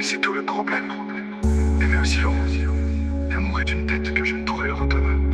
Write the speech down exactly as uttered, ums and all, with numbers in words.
c'est tout le problème. Et mais aussi Laurent, l'amour est une dette que je ne pourrai redemain.